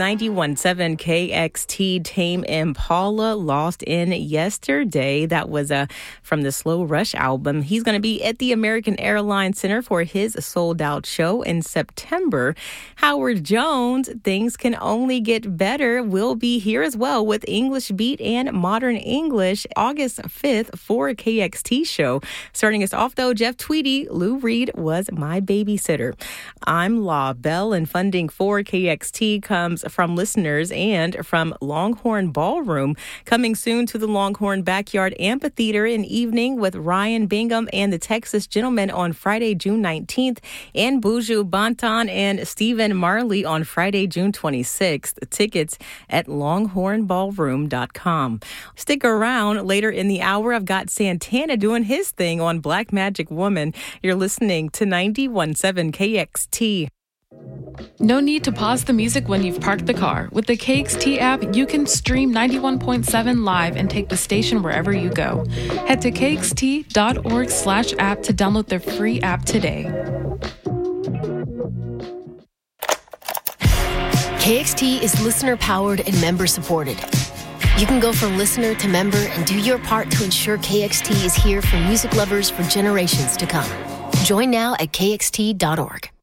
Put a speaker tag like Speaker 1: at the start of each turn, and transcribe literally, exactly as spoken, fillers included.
Speaker 1: ninety-one point seven K X T. Tame Impala lost in yesterday. That was uh, from the Slow Rush album. He's going to be at the American Airlines Center for his sold-out show in September. Howard Jones, Things Can Only Get Better, will be here as well with English Beat and Modern English August fifth for a K X T show. Starting us off, though, Jeff Tweedy, Lou Reed was my babysitter. I'm La Belle, and funding for K X T comes from listeners and from Longhorn Ballroom. Coming soon to the Longhorn Backyard Amphitheater, an evening with Ryan Bingham and the Texas Gentlemen on Friday, June nineteenth, and Buju Banton and Stephen Marley on Friday, June twenty-sixth. Tickets at longhorn ballroom dot com. Stick around. Later in the hour, I've got Santana doing his thing on Black Magic Woman. You're listening to ninety-one point seven K X T.
Speaker 2: No need to pause the music when you've parked the car. With the K X T app, you can stream ninety-one point seven live and take the station wherever you go. Head to kxt.org slash app to download the free app today.
Speaker 3: K X T is listener-powered and member-supported. You can go from listener to member and do your part to ensure K X T is here for music lovers for generations to come. Join now at K X T dot org.